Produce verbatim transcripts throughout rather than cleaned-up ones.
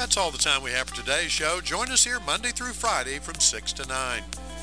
That's all the time we have for today's show. Join us here Monday through Friday from six to nine.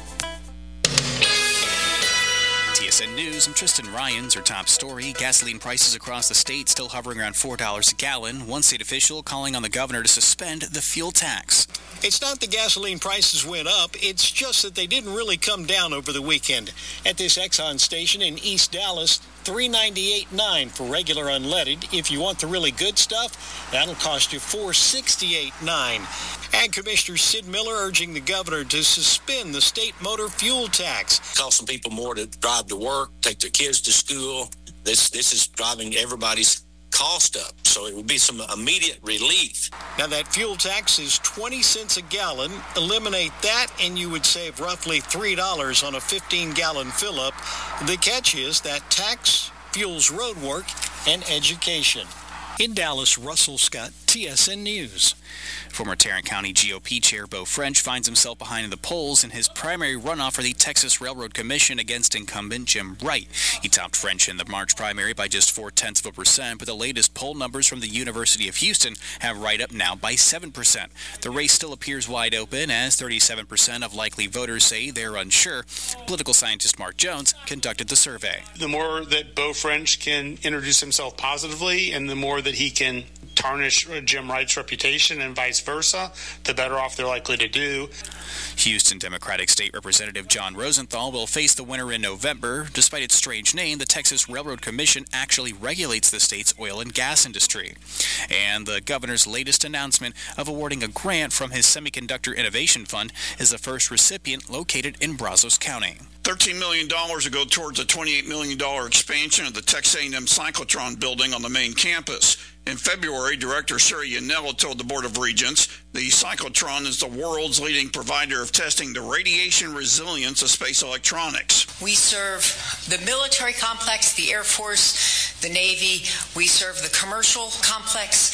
T S N News, I'm Tristan Ryans. Our top story, gasoline prices across the state still hovering around four dollars a gallon. One state official calling on the governor to suspend the fuel tax. It's not the gasoline prices went up, it's just that they didn't really come down over the weekend. At this Exxon station in East Dallas, three ninety-eight point nine for regular unleaded. If you want the really good stuff, that'll cost you four sixty-eight point nine. Ag Commissioner Sid Miller urging the governor to suspend the state motor fuel tax. Cost some people more to drive to work, take their kids to school. This this is driving everybody's cost up, so it would be some immediate relief. Now that fuel tax is twenty cents a gallon. Eliminate that and you would save roughly three dollars on a fifteen gallon fill-up. The catch is that tax fuels road work and education. In Dallas, Russell Scott, T S N News. Former Tarrant County G O P Chair Beau French finds himself behind in the polls in his primary runoff for the Texas Railroad Commission against incumbent Jim Wright. He topped French in the March primary by just four-tenths of a percent, but the latest poll numbers from the University of Houston have Wright up now by seven percent. The race still appears wide open, as thirty-seven percent of likely voters say they're unsure. Political scientist Mark Jones conducted the survey. The more that Beau French can introduce himself positively and the more that he can tarnish Jim Wright's reputation and vice versa, the better off they're likely to do. Houston Democratic State Representative John Rosenthal will face the winner in November. Despite its strange name, the Texas Railroad Commission actually regulates the state's oil and gas industry. And the governor's latest announcement of awarding a grant from his Semiconductor Innovation Fund is the first recipient located in Brazos County. thirteen million dollars to go towards a twenty-eight million dollars expansion of the Texas A and M Cyclotron building on the main campus. In February, Director Suri Yanella told the Board of Regents the cyclotron is the world's leading provider of testing the radiation resilience of space electronics. We serve the military complex, the Air Force, the Navy. We serve the commercial complex,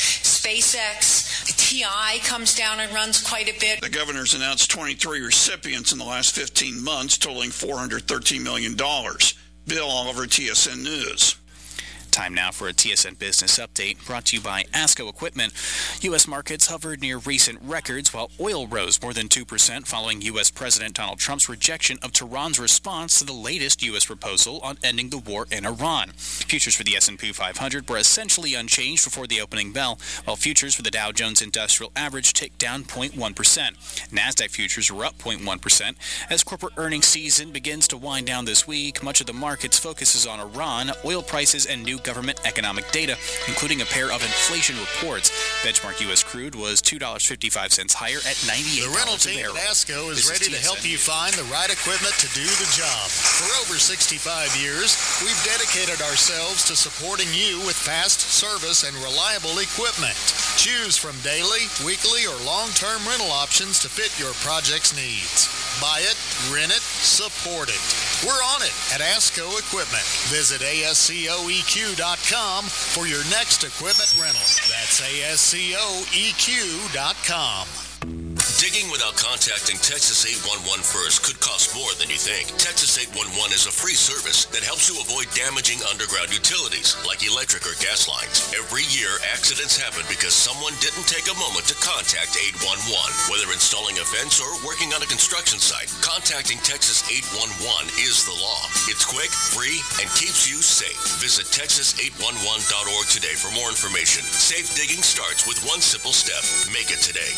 SpaceX. The T I comes down and runs quite a bit. The governor's announced twenty-three recipients in the last fifteen months, totaling four hundred thirteen million dollars. Bill Oliver, T S N News. Time now for a T S N Business Update brought to you by ASCO Equipment. U S markets hovered near recent records while oil rose more than two percent following U S President Donald Trump's rejection of Tehran's response to the latest U S proposal on ending the war in Iran. Futures for the S and P five hundred were essentially unchanged before the opening bell, while futures for the Dow Jones Industrial Average ticked down zero point one percent. NASDAQ futures were up zero point one percent. As corporate earnings season begins to wind down this week, much of the market's focus is on Iran, oil prices, and new government economic data, including a pair of inflation reports. Benchmark U S crude was two dollars and fifty-five cents higher at ninety-eight dollars The rental a team barrel. at ASCO is This ready is to help T S N you News. find the right equipment to do the job. For over sixty-five years, we've dedicated ourselves to supporting you with fast service and reliable equipment. Choose from daily, weekly, or long-term rental options to fit your project's needs. Buy it, rent it, support it. We're on it at ASCO Equipment. Visit A S C O E Q dot com for your next equipment rental. That's A S C O E Q dot com. Digging without contacting Texas eight one one first could cost more than you think. Texas eight one one is a free service that helps you avoid damaging underground utilities like electric or gas lines. Every year, accidents happen because someone didn't take a moment to contact eight one one. Whether installing a fence or working on a construction site, contacting Texas eight one one is the law. It's quick, free, and keeps you safe. Visit Texas eight one one dot org today for more information. Safe digging starts with one simple step. Make it today.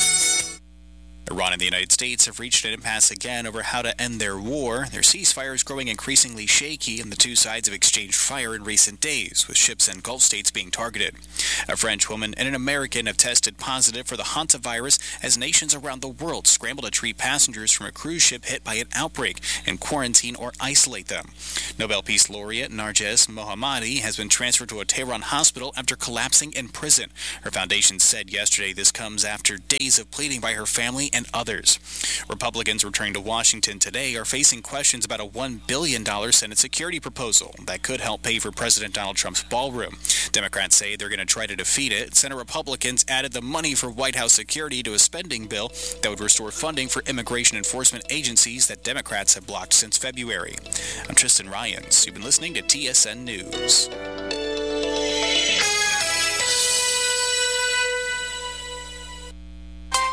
Iran and the United States have reached an impasse again over how to end their war. Their ceasefire is growing increasingly shaky, and the two sides have exchanged fire in recent days, with ships in Gulf states being targeted. A French woman and an American have tested positive for the hantavirus as nations around the world scramble to treat passengers from a cruise ship hit by an outbreak and quarantine or isolate them. Nobel Peace Laureate Narges Mohammadi has been transferred to a Tehran hospital after collapsing in prison. Her foundation said yesterday this comes after days of pleading by her family and others. Republicans returning to Washington today are facing questions about a one billion dollars Senate security proposal that could help pay for President Donald Trump's ballroom. Democrats say they're going to try to defeat it. Senate Republicans added the money for White House security to a spending bill that would restore funding for immigration enforcement agencies that Democrats have blocked since February. I'm Tristan Ryans. You've been listening to T S N News.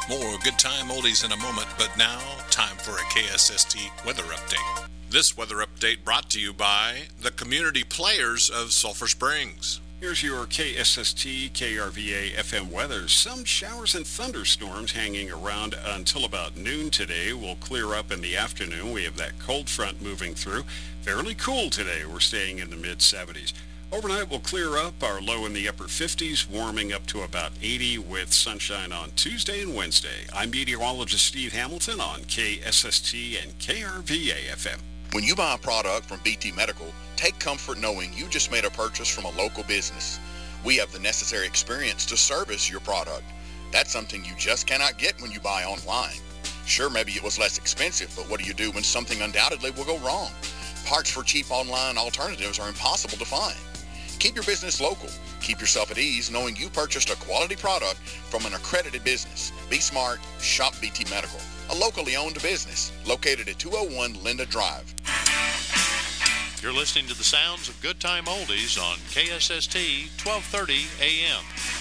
More Good Time Oldies in a moment, but now, time for a K S S T weather update. This weather update brought to you by the community players of Sulphur Springs. Here's your K S S T, K R V A F M weather. Some showers and thunderstorms hanging around until about noon today. Will clear up in the afternoon. We have that cold front moving through. Fairly cool today. We're staying in the mid seventies. Overnight will clear up, our low in the upper fifties, warming up to about eighty with sunshine on Tuesday and Wednesday. I'm meteorologist Steve Hamilton on K S S T and K R V A F M. When you buy a product from B T Medical, take comfort knowing you just made a purchase from a local business. We have the necessary experience to service your product. That's something you just cannot get when you buy online. Sure, maybe it was less expensive, but what do you do when something undoubtedly will go wrong? Parts for cheap online alternatives are impossible to find. Keep your business local. Keep yourself at ease knowing you purchased a quality product from an accredited business. Be smart. Shop B T Medical, a locally owned business located at two oh one Linda Drive. You're listening to the sounds of Good Time Oldies on K S S T twelve thirty A M.